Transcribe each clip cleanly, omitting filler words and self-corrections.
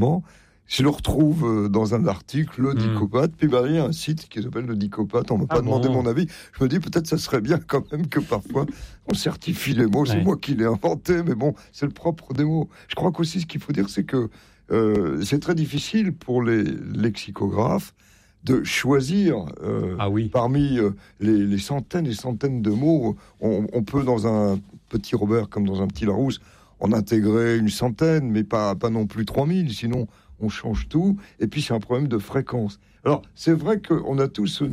Je le retrouve dans un article, le Dicopathe, puis il y a un site qui s'appelle le Dicopathe, on ne m'a pas demandé mon avis. Je me dis peut-être ça serait bien quand même que parfois on certifie les mots, c'est moi qui l'ai inventé, mais bon, c'est le propre des mots. Je crois qu'aussi ce qu'il faut dire, c'est que c'est très difficile pour les lexicographes de choisir parmi les centaines et centaines de mots. On peut dans un petit Robert comme dans un petit Larousse en intégrer une centaine, mais pas non plus 3000, sinon on change tout, et puis c'est un problème de fréquence. Alors, c'est vrai qu'on a tous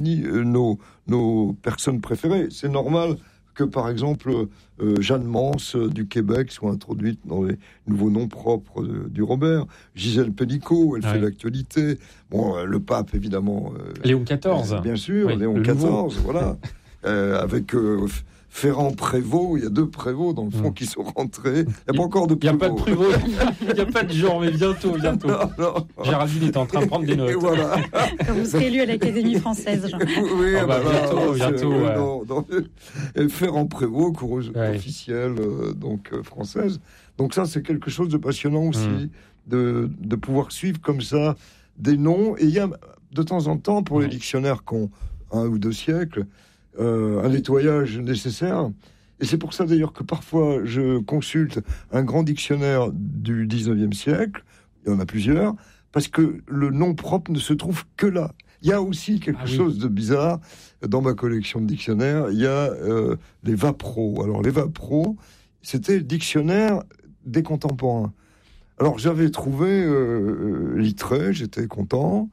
nos personnes préférées. C'est normal que, par exemple, Jeanne Mance du Québec soit introduite dans les nouveaux noms propres du Robert. Gisèle Pénicaud, elle fait l'actualité. Bon, le pape, évidemment. Léon XIV. Bien sûr, Léon XIV, voilà. Avec... Ferrand-Prévost, il y a 2 prévosts dans le fond qui sont rentrés. Il n'y a pas encore de prévost. Il n'y a pas de prévost, il n'y a pas de genre, mais bientôt. Non. Géraldine est en train de prendre des notes. Et voilà. Vous serez élu à l'Académie française, Jean. Oui, bientôt. Ferrand-Prévost, coureuse officielle française. Donc ça, c'est quelque chose de passionnant aussi, de pouvoir suivre comme ça des noms. Et il y a de temps en temps, pour les dictionnaires qui ont 1 ou 2 siècles, un nettoyage nécessaire. Et c'est pour ça d'ailleurs que parfois je consulte un grand dictionnaire du 19e siècle, il y en a plusieurs, parce que le nom propre ne se trouve que là. Il y a aussi quelque chose de bizarre dans ma collection de dictionnaires, il y a les Vapro. Alors les Vapro, c'était le dictionnaire des contemporains. Alors j'avais trouvé Littré, j'étais content,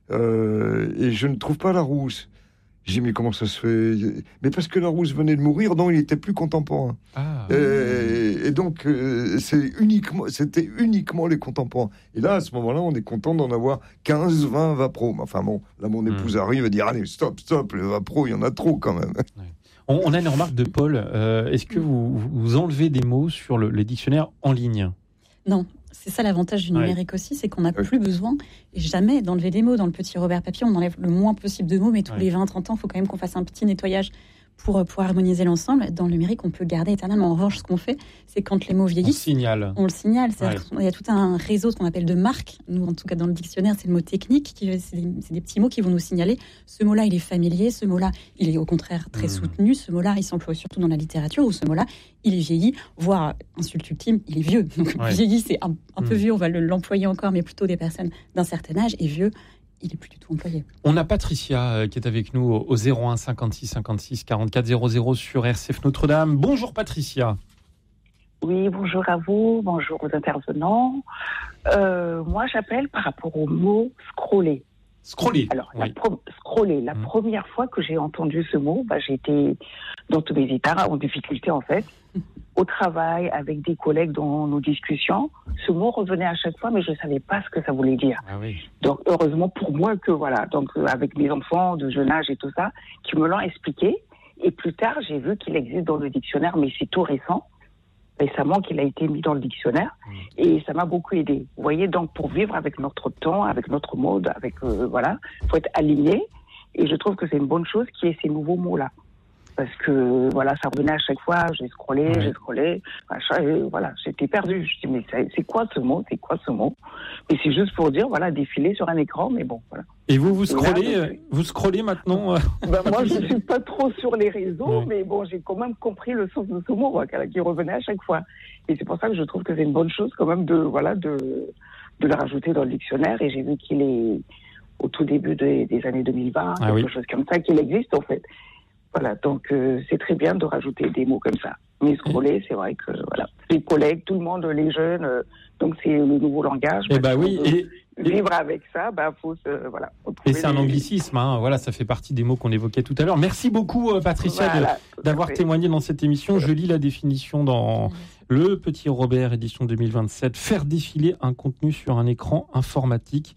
et je ne trouve pas Larousse. J'ai dit, mais comment ça se fait? Mais parce que Larousse venait de mourir, donc il était plus contemporain. Et donc, c'était uniquement les contemporains. Et là, à ce moment-là, on est content d'en avoir 15, 20 Vapro. Enfin bon, là, mon épouse arrive et dit, allez, stop, les Vapro, il y en a trop quand même. On a une remarque de Paul. Est-ce que vous enlevez des mots sur les dictionnaires en ligne? Non. C'est ça l'avantage du numérique aussi, c'est qu'on n'a plus besoin jamais d'enlever des mots. Dans le petit Robert Papier, on enlève le moins possible de mots, mais tous les 20-30 ans, il faut quand même qu'on fasse un petit nettoyage pour harmoniser l'ensemble. Dans le numérique, on peut garder éternellement. En revanche, ce qu'on fait, c'est quand les mots vieillissent, on le signale. Il y a tout un réseau, ce qu'on appelle de marques. Nous, en tout cas, dans le dictionnaire, c'est le mot technique. C'est des petits mots qui vont nous signaler. Ce mot-là, il est familier. Ce mot-là, il est au contraire très soutenu. Ce mot-là, il s'emploie surtout dans la littérature. Ou ce mot-là, il est vieilli, voire, insulte ultime, il est vieux. Donc, vieilli, c'est un peu vieux. On va l'employer encore, mais plutôt des personnes d'un certain âge. Et vieux, il n'est plus du tout employé. On a Patricia qui est avec nous au 01 56 56 44 00 sur RCF Notre-Dame. Bonjour Patricia. Oui, bonjour à vous, bonjour aux intervenants. Moi, j'appelle par rapport au mot scroller. Scroller. Alors, scroller. La première fois que j'ai entendu ce mot, j'ai été dans tous mes états, en difficulté en fait, au travail, avec des collègues dans nos discussions. Ce mot revenait à chaque fois, mais je ne savais pas ce que ça voulait dire. Donc, heureusement pour moi que avec mes enfants de jeune âge et tout ça, qui me l'ont expliqué. Et plus tard, j'ai vu qu'il existe dans le dictionnaire, mais c'est tout récemment qu'il a été mis dans le dictionnaire, et ça m'a beaucoup aidé. Vous voyez, donc pour vivre avec notre temps, avec notre mode, faut être aligné, et je trouve que c'est une bonne chose qu'il y ait ces nouveaux mots-là. Parce que, ça revenait à chaque fois, j'ai scrollé, j'étais perdu. Je me dis, mais c'est quoi ce mot? Et c'est juste pour dire, défiler sur un écran, mais bon, voilà. Et vous scrollez maintenant moi, je ne suis pas trop sur les réseaux, mais bon, j'ai quand même compris le sens de ce mot, qui revenait à chaque fois. Et c'est pour ça que je trouve que c'est une bonne chose, quand même, de le rajouter dans le dictionnaire. Et j'ai vu qu'il est au tout début des années 2020, quelque chose comme ça, qu'il existe, en fait. Voilà, donc c'est très bien de rajouter des mots comme ça. Mais scroller, c'est vrai que les collègues, tout le monde, les jeunes, donc c'est le nouveau langage. Vivre avec ça, faut et c'est un anglicisme, ça fait partie des mots qu'on évoquait tout à l'heure. Merci beaucoup Patricia d'avoir témoigné dans cette émission. Je lis la définition dans Le Petit Robert, édition 2027. Faire défiler un contenu sur un écran informatique.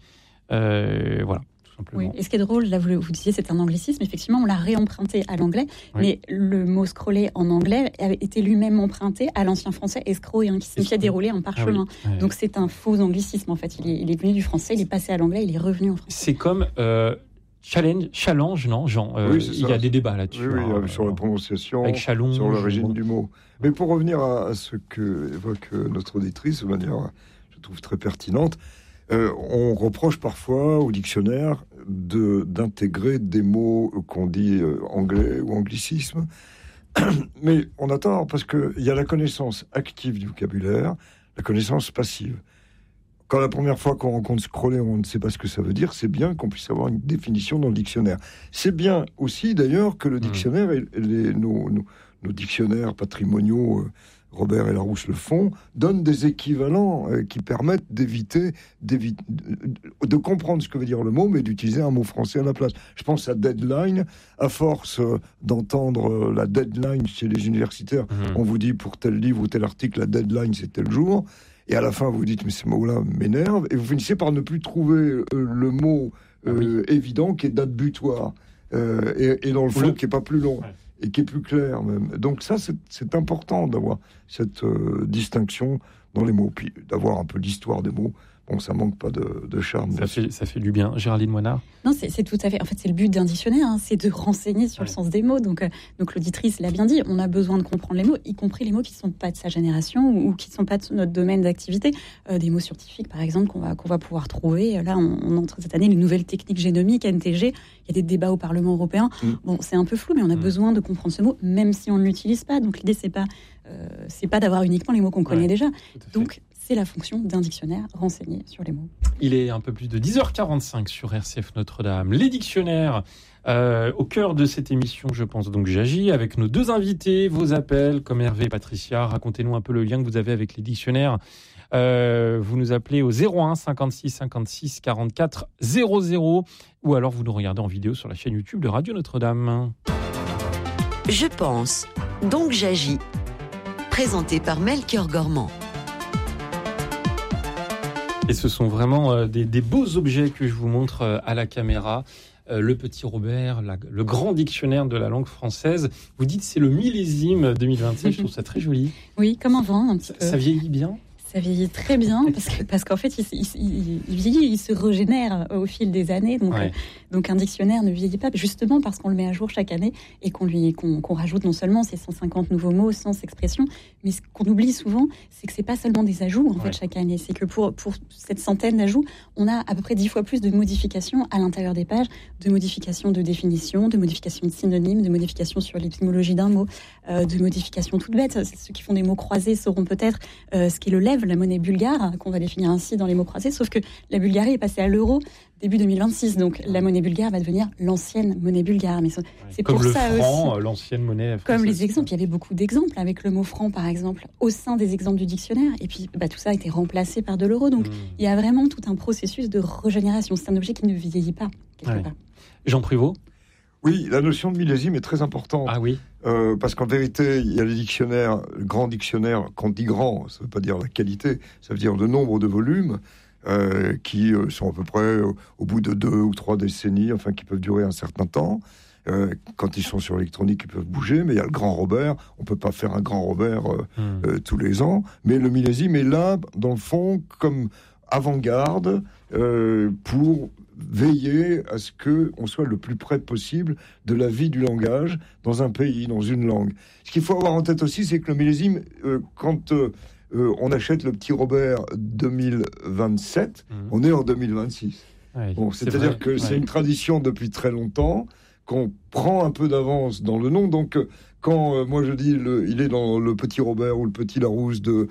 Oui. Et ce qui est drôle, là vous disiez c'est un anglicisme, effectivement on l'a réemprunté à l'anglais, mais le mot scroller en anglais avait été lui-même emprunté à l'ancien français escroer, qui signifiait dérouler un parchemin. Donc c'est un faux anglicisme en fait, il est venu du français, il est passé à l'anglais, il est revenu en français. C'est comme challenge, non Jean il y a des débats là-dessus. Oui, sur la prononciation, sur l'origine du mot. Mais pour revenir à ce que évoque notre auditrice de manière, je trouve très pertinente, On reproche parfois au dictionnaire d'intégrer des mots qu'on dit anglais ou anglicisme. Mais on a tort, parce qu'il y a la connaissance active du vocabulaire, la connaissance passive. Quand la première fois qu'on rencontre scroller, on ne sait pas ce que ça veut dire, c'est bien qu'on puisse avoir une définition dans le dictionnaire. C'est bien aussi, d'ailleurs, que le dictionnaire, nos dictionnaires patrimoniaux, Robert et Larousse le font, donnent des équivalents qui permettent de comprendre ce que veut dire le mot, mais d'utiliser un mot français à la place. Je pense à deadline. À force d'entendre la deadline chez les universitaires, on vous dit pour tel livre ou tel article, la deadline c'est tel jour. Et à la fin, vous vous dites, mais ce mot-là m'énerve. Et vous finissez par ne plus trouver le mot évident qui est date butoir. Et dans le fond, qui n'est pas plus long. Et qui est plus clair même. Donc ça, c'est important d'avoir cette distinction dans les mots, puis d'avoir un peu l'histoire des mots. Bon, ça manque pas de charme. Ça fait du bien. Géraldine Moinard. Non, c'est tout à fait. En fait, c'est le but d'un dictionnaire, c'est de renseigner sur le sens des mots. Donc l'auditrice l'a bien dit, on a besoin de comprendre les mots, y compris les mots qui ne sont pas de sa génération ou qui ne sont pas de notre domaine d'activité. Des mots scientifiques, par exemple, qu'on va pouvoir trouver. Là, on entre cette année les nouvelles techniques génomiques, NTG. Il y a des débats au Parlement européen. Bon, c'est un peu flou, mais on a besoin de comprendre ce mot, même si on ne l'utilise pas. Donc l'idée, c'est pas d'avoir uniquement les mots qu'on connaît déjà. Donc c'est la fonction d'un dictionnaire, renseigner sur les mots. Il est un peu plus de 10h45 sur RCF Notre-Dame. Les dictionnaires, au cœur de cette émission, je pense donc j'agis, avec nos deux invités, vos appels, comme Hervé et Patricia. Racontez-nous un peu le lien que vous avez avec les dictionnaires. Vous nous appelez au 01 56 56 44 00 ou alors vous nous regardez en vidéo sur la chaîne YouTube de Radio Notre-Dame. Je pense, donc j'agis. Présenté par Melchior Gormand. Et ce sont vraiment des beaux objets que je vous montre à la caméra. Le petit Robert, le grand dictionnaire de la langue française. Vous dites c'est le millésime 2027, je trouve ça très joli. Oui, comme un vin un petit peu. Ça vieillit bien ? Ça vieillit très bien parce qu'en fait, il vieillit, il se régénère au fil des années. Donc un dictionnaire ne vieillit pas, justement parce qu'on le met à jour chaque année et qu'on rajoute non seulement ces 150 nouveaux mots, 100 expressions, mais ce qu'on oublie souvent, c'est que c'est pas seulement des ajouts en fait chaque année. C'est que pour cette centaine d'ajouts, on a à peu près 10 fois plus de modifications à l'intérieur des pages, de modifications de définition, de modifications de synonymes, de modifications sur l'étymologie d'un mot, de modifications toutes bêtes. Ceux qui font des mots croisés sauront peut-être ce qu'est le lève, la monnaie bulgare, qu'on va définir ainsi dans les mots croisés, sauf que la Bulgarie est passée à l'euro début 2026, donc la monnaie bulgare va devenir l'ancienne monnaie bulgare. Mais c'est comme pour le ça franc, aussi, l'ancienne monnaie française. Comme les exemples, il y avait beaucoup d'exemples avec le mot franc, par exemple, au sein des exemples du dictionnaire, et puis tout ça a été remplacé par de l'euro, donc il y a vraiment tout un processus de régénération. C'est un objet qui ne vieillit pas, quelque part. Jean Prévost. Oui, la notion de millésime est très importante. Ah oui. Parce qu'en vérité, il y a les dictionnaires, le grand dictionnaire, quand on dit grand, ça ne veut pas dire la qualité, ça veut dire le nombre de volumes qui sont à peu près au bout de 2 ou 3 décennies, enfin qui peuvent durer un certain temps. Quand ils sont sur électronique, ils peuvent bouger, mais il y a le grand Robert. On ne peut pas faire un grand Robert tous les ans. Mais le millésime est là, dans le fond, comme avant-garde pour veiller à ce qu'on soit le plus près possible de la vie du langage dans un pays, dans une langue. Ce qu'il faut avoir en tête aussi, c'est que le millésime, quand on achète le petit Robert 2027, on est en 2026. Ouais, bon, c'est-à-dire que c'est une tradition depuis très longtemps, qu'on prend un peu d'avance dans le nom. Donc, quand moi je dis il est dans le petit Robert ou le petit Larousse de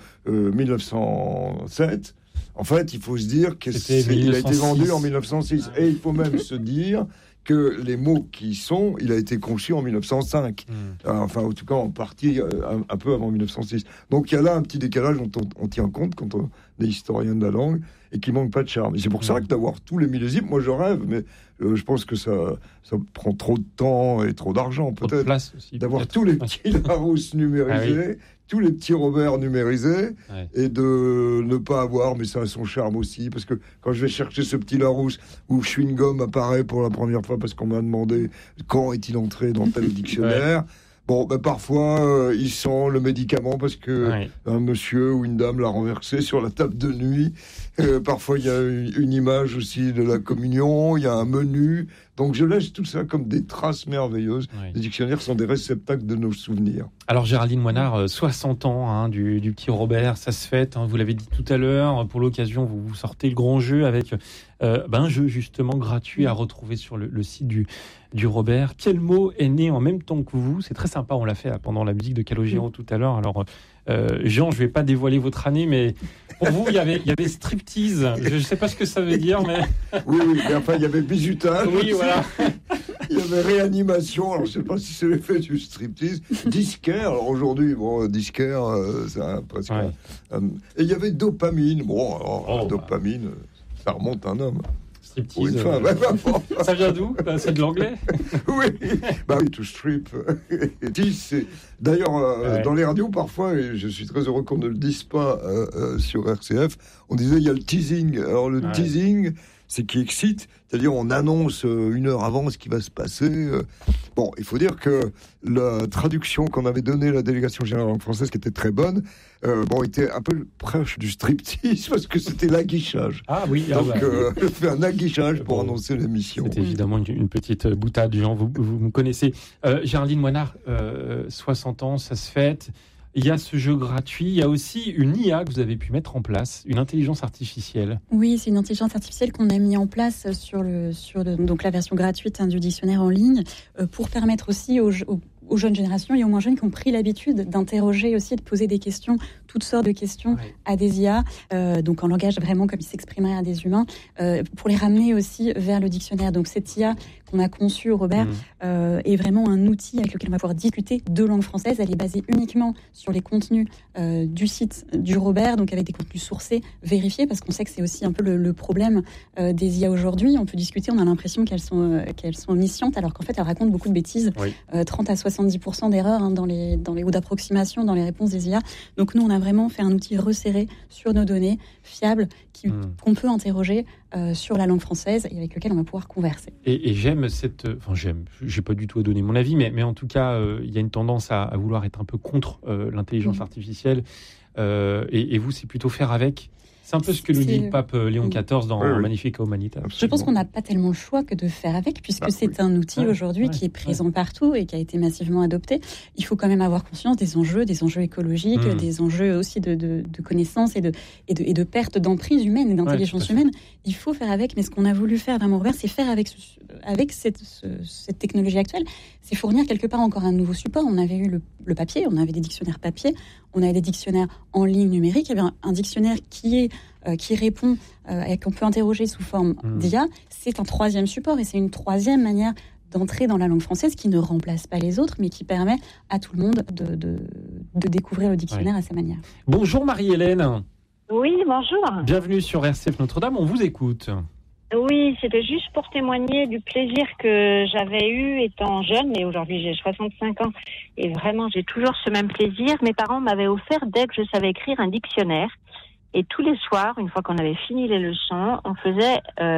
1907, en fait, il faut se dire qu'il a été vendu en 1906. Et il faut même se dire que les mots qui sont, il a été conçu en 1905. Enfin, en tout cas, en partie, un peu avant 1906. Donc, il y a là un petit décalage dont on tient compte quand on est historien de la langue et qui manque pas de charme. Et c'est pour ça que d'avoir tous les millésimes, moi je rêve, mais je pense que ça prend trop de temps et trop d'argent, peut-être. De place aussi, d'avoir tous les petits Larousse numérisés, tous les petits Robert numérisés, et de ne pas avoir, mais ça a son charme aussi, parce que quand je vais chercher ce petit Larousse où chewing-gum apparaît pour la première fois parce qu'on m'a demandé quand est-il entré dans tel dictionnaire. Bon, parfois, ils sentent le médicament parce que un monsieur ou une dame l'a renversé sur la table de nuit. Parfois, il y a une image aussi de la communion, il y a un menu. Donc, je laisse tout ça comme des traces merveilleuses. Oui. Les dictionnaires sont des réceptacles de nos souvenirs. Alors, Géraldine Moinard, 60 ans du petit Robert, ça se fête. Vous l'avez dit tout à l'heure. Pour l'occasion, vous sortez le grand jeu avec un jeu justement gratuit à retrouver sur le site du Robert. Quel mot est né en même temps que vous? C'est très sympa, on l'a fait pendant la musique de Calogero tout à l'heure. Alors, Jean, je ne vais pas dévoiler votre année, mais pour vous, il y avait striptease. Je ne sais pas ce que ça veut dire, mais... Oui, mais enfin, il y avait bizutage. Oui, voilà. Il y avait réanimation. Alors, je ne sais pas si c'est l'effet du striptease. Disquaire. Alors, aujourd'hui, disquaire, c'est presque... Ouais. Et il y avait dopamine. Bon, alors, dopamine, ça remonte un homme. Striptease. Une femme. Ça vient d'où? C'est de l'anglais? Oui, to strip. D'ailleurs, dans les radios, parfois, et je suis très heureux qu'on ne le dise pas sur RCF, on disait il y a le teasing. Alors, le teasing, c'est qui excite, c'est-à-dire on annonce une heure avant ce qui va se passer. Bon, il faut dire que la traduction qu'on avait donnée à la délégation générale langue française, qui était très bonne, était un peu proche du striptease, parce que c'était l'aguichage. Ah oui, donc je fais un aguichage pour annoncer l'émission. C'est évidemment une petite boutade, Jean, vous me connaissez. Géraldine Moinard, 60 ans, ça se fête. Il y a ce jeu gratuit, il y a aussi une IA que vous avez pu mettre en place, une intelligence artificielle. Oui, c'est une intelligence artificielle qu'on a mis en place sur donc la version gratuite du dictionnaire en ligne pour permettre aussi aux jeunes générations et aux moins jeunes qui ont pris l'habitude d'interroger aussi, de poser des questions, toutes sortes de questions à des IA, donc en langage vraiment comme il s'exprimerait à des humains, pour les ramener aussi vers le dictionnaire. Donc cette IA qu'on a conçue, Robert, est vraiment un outil avec lequel on va pouvoir discuter de langue française. Elle est basée uniquement sur les contenus du site du Robert, donc avec des contenus sourcés, vérifiés, parce qu'on sait que c'est aussi un peu le problème des IA aujourd'hui. On peut discuter, on a l'impression qu'elles sont omniscientes, alors qu'en fait elles racontent beaucoup de bêtises, 30 à 70% d'erreurs ou d'approximations dans les réponses des IA. Donc nous, on a vraiment fait un outil resserré sur nos données, fiable, qu'on peut interroger sur la langue française et avec lequel on va pouvoir converser. Et j'aime j'ai pas du tout à donner mon avis, mais en tout cas, il y a une tendance à vouloir être un peu contre l'intelligence artificielle. Et vous, c'est plutôt faire avec. C'est un peu ce que nous dit le pape Léon XIV dans Magnificat Humanitas. Je pense qu'on n'a pas tellement le choix que de faire avec, puisque c'est un outil aujourd'hui qui est présent partout et qui a été massivement adopté. Il faut quand même avoir conscience des enjeux écologiques, des enjeux aussi de connaissances et de perte d'emprise humaine et d'intelligence humaine. Il faut faire avec, mais ce qu'on a voulu faire vraiment, Robert, c'est faire avec cette technologie actuelle, c'est fournir quelque part encore un nouveau support. On avait eu le papier, on avait des dictionnaires papier, on avait des dictionnaires en ligne numérique. Il y avait un dictionnaire qui répond et qu'on peut interroger sous forme d'IA. C'est un troisième support et c'est une troisième manière d'entrer dans la langue française qui ne remplace pas les autres, mais qui permet à tout le monde de découvrir le dictionnaire à sa manière. Bonjour Marie-Hélène. Oui, bonjour. Bienvenue sur RCF Notre-Dame, on vous écoute. Oui, c'était juste pour témoigner du plaisir que j'avais eu étant jeune, et aujourd'hui j'ai 65 ans, et vraiment j'ai toujours ce même plaisir. Mes parents m'avaient offert, dès que je savais écrire, un dictionnaire, et tous les soirs, une fois qu'on avait fini les leçons, on faisait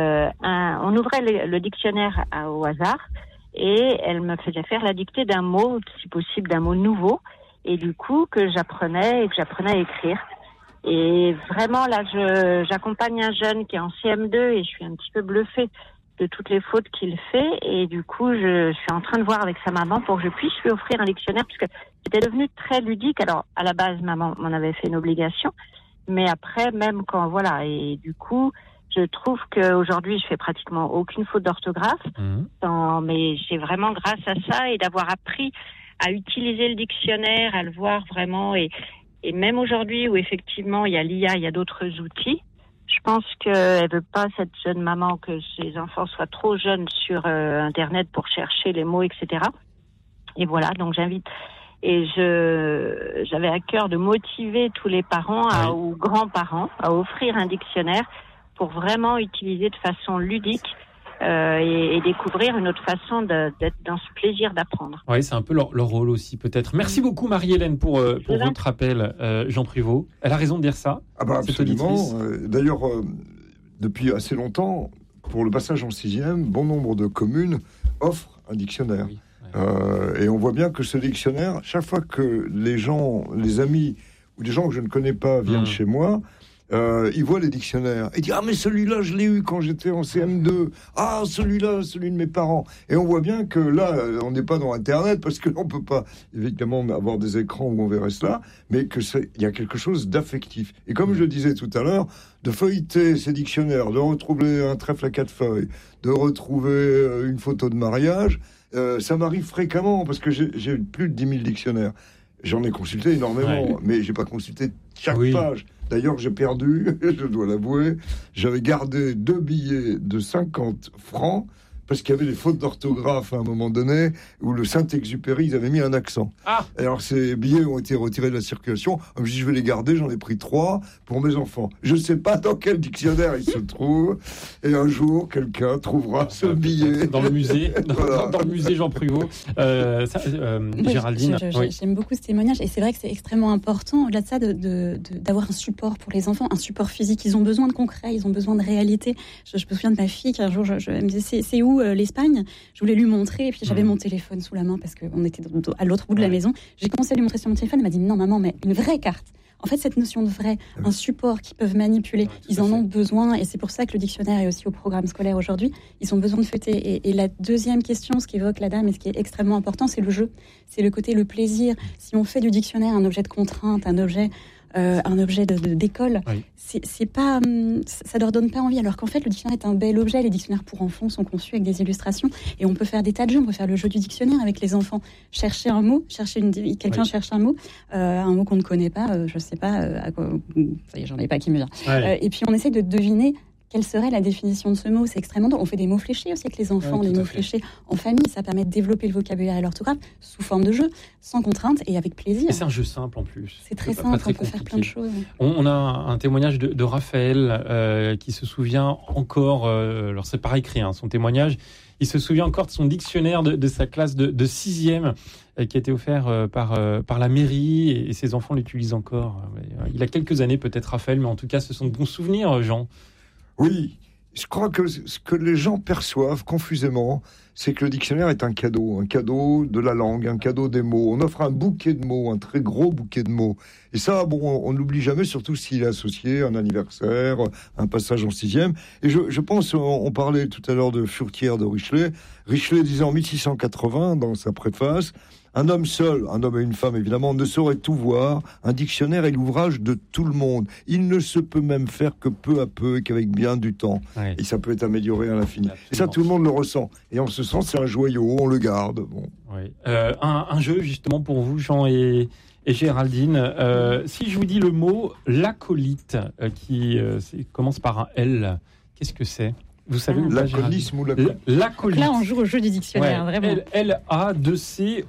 on ouvrait le dictionnaire au hasard, et elle me faisait faire la dictée d'un mot, si possible d'un mot nouveau, et du coup que j'apprenais à écrire. Et vraiment, là, j'accompagne un jeune qui est en CM2 et je suis un petit peu bluffée de toutes les fautes qu'il fait. Et du coup, je suis en train de voir avec sa maman pour que je puisse lui offrir un dictionnaire, puisque c'était devenu très ludique. Alors, à la base, maman m'en avait fait une obligation. Mais après, même quand, voilà. Et du coup, je trouve qu'aujourd'hui, je fais pratiquement aucune faute d'orthographe. Mais c'est vraiment grâce à ça et d'avoir appris à utiliser le dictionnaire, à le voir vraiment. Et même aujourd'hui, où effectivement il y a l'IA, il y a d'autres outils, je pense qu'elle veut pas, cette jeune maman, que ses enfants soient trop jeunes sur Internet pour chercher les mots, etc. Et voilà, donc j'invite. Et j'avais à cœur de motiver tous les parents ou grands-parents à offrir un dictionnaire pour vraiment utiliser de façon ludique et découvrir une autre façon d'être dans ce plaisir d'apprendre. Oui, c'est un peu leur rôle aussi, peut-être. Merci beaucoup, Marie-Hélène, pour votre appel. Jean Privot, elle a raison de dire ça. Ah bah absolument. D'ailleurs, depuis assez longtemps, pour le passage en 6e, bon nombre de communes offrent un dictionnaire. Oui. Et on voit bien que ce dictionnaire, chaque fois que les gens, les amis ou des gens que je ne connais pas viennent chez moi, il voit les dictionnaires. Il dit « Ah, mais celui-là, je l'ai eu quand j'étais en CM2. Ah, celui-là, celui de mes parents. » Et on voit bien que là, on n'est pas dans Internet, parce que l'on peut pas, évidemment, avoir des écrans où on verrait cela, mais il y a quelque chose d'affectif. Et comme je le disais tout à l'heure, de feuilleter ces dictionnaires, de retrouver un trèfle à 4 feuilles, de retrouver une photo de mariage, ça m'arrive fréquemment, parce que j'ai plus de 10 000 dictionnaires. J'en ai consulté énormément, mais j'ai pas consulté chaque page. D'ailleurs, j'ai perdu, je dois l'avouer. J'avais gardé 2 billets de 50 francs parce qu'il y avait des fautes d'orthographe à un moment donné où le Saint-Exupéry, ils avaient mis un accent. Ah. Et alors, ces billets ont été retirés de la circulation. Je me dis, je vais les garder, j'en ai pris 3 pour mes enfants. Je ne sais pas dans quel dictionnaire ils se trouvent. Et un jour, quelqu'un trouvera ce billet. Dans le musée, dans le musée Jean Pruvaud. Géraldine. J'aime beaucoup ce témoignage. Et c'est vrai que c'est extrêmement important, au-delà de ça, d'avoir un support pour les enfants, un support physique. Ils ont besoin de concret, ils ont besoin de réalité. Je me souviens de ma fille qu'un jour, elle me disait, c'est où l'Espagne? Je voulais lui montrer, et puis j'avais mon téléphone sous la main parce qu'on était à l'autre bout de la maison. J'ai commencé à lui montrer sur mon téléphone. Elle m'a dit non maman, mais une vraie carte. En fait, cette notion de vrai, un support qu'ils peuvent manipuler, ils en ont besoin, et c'est pour ça que le dictionnaire est aussi au programme scolaire aujourd'hui. Ils ont besoin de feuilleter. Et la deuxième question, ce qu'évoque la dame et ce qui est extrêmement important, c'est le jeu. C'est le côté, le plaisir. Si on fait du dictionnaire un objet de contrainte, un objet d'école, c'est pas, ça leur donne pas envie. Alors qu'en fait, le dictionnaire est un bel objet. Les dictionnaires pour enfants sont conçus avec des illustrations, et on peut faire des tas de jeux. On peut faire le jeu du dictionnaire avec les enfants. Chercher un mot, quelqu'un cherche un mot qu'on ne connaît pas. Je sais pas à quoi. Ça y est, j'en ai pas qui me vient. Et puis on essaie de deviner quelle serait la définition de ce mot. C'est extrêmement drôle. On fait des mots fléchés aussi avec les enfants, des mots fléchés en famille. Ça permet de développer le vocabulaire et l'orthographe sous forme de jeu, sans contrainte et avec plaisir. Et c'est un jeu simple en plus. C'est très simple, on peut faire plein de choses. On a un témoignage de Raphaël qui se souvient encore, alors c'est par écrit, son témoignage, il se souvient encore de son dictionnaire de sa classe de 6e qui a été offert par la mairie, et ses enfants l'utilisent encore. Il a quelques années peut-être, Raphaël, mais en tout cas ce sont de bons souvenirs, Jean. Oui, je crois que ce que les gens perçoivent confusément, c'est que le dictionnaire est un cadeau de la langue, un cadeau des mots. On offre un bouquet de mots, un très gros bouquet de mots. Et ça, on n'oublie jamais, surtout s'il est associé à un anniversaire, un passage en 6e. Et je pense, on parlait tout à l'heure de Furetière de Richelet. Richelet disait en 1680, dans sa préface, un homme seul, un homme et une femme évidemment, ne saurait tout voir. Un dictionnaire est l'ouvrage de tout le monde. Il ne se peut même faire que peu à peu et qu'avec bien du temps. Ouais. Et ça peut être amélioré à l'infini. Absolument. Et ça, tout le monde le ressent. Et en ce sens, c'est un joyau, on le garde. Bon. Oui. Un jeu justement pour vous, Jean et Géraldine. Si je vous dis le mot l'acolyte, qui commence par un L, qu'est-ce que c'est? Vous savez l'acolisme ou l'acolyte. Là, on joue au jeu du dictionnaire, vraiment. L-A-2-C-O-L-I-T-H-E.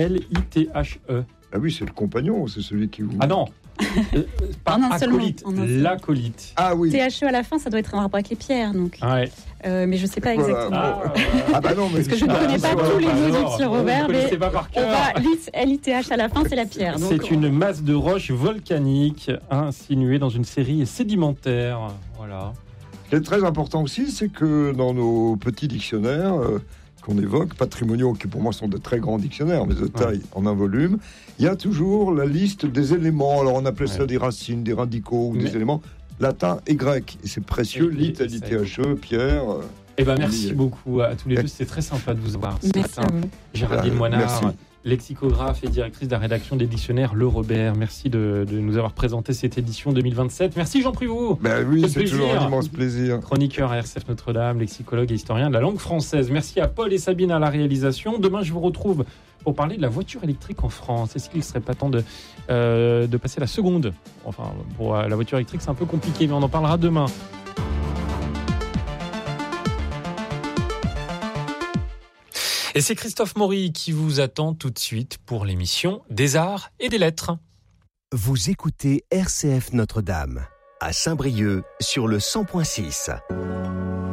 Ah oui, c'est le compagnon, c'est celui qui vous... Ah non, pas non, acolyte, l'acolyte. Ah oui. THE à la fin, ça doit être un rapport avec les pierres, donc. Ah ouais. Mais je ne sais pas exactement. Ah bah non, mais... Parce que je ne connais pas tous les mots du petit Robert, mais pas par cœur. L-I-T-H à la fin, c'est la pierre. Donc c'est une masse de roches volcaniques insinuée dans une série sédimentaire. Voilà. Ce qui est très important aussi, c'est que dans nos petits dictionnaires qu'on évoque, patrimoniaux, qui pour moi sont de très grands dictionnaires, mais de taille en un volume, il y a toujours la liste des éléments. Alors on appelait ça des racines, des radicaux ou des éléments latins et grecs. Et c'est précieux, lit, L-I-T-H-E, Pierre... Eh ben merci beaucoup à tous les deux, c'était très sympa de vous avoir ce matin. Géraldine Moinard, lexicographe et directrice de la rédaction des dictionnaires Le Robert. Merci de nous avoir présenté cette édition 2027. Merci Jean Pruvaud. Ben oui, c'est toujours un immense plaisir. Chroniqueur à RCF Notre-Dame, lexicologue et historien de la langue française. Merci à Paul et Sabine à la réalisation. Demain, je vous retrouve pour parler de la voiture électrique en France. Est-ce qu'il ne serait pas temps de passer la seconde? Enfin, pour la voiture électrique, c'est un peu compliqué, mais on en parlera demain. Et c'est Christophe Maury qui vous attend tout de suite pour l'émission des Arts et des Lettres. Vous écoutez RCF Notre-Dame, à Saint-Brieuc sur le 100.6.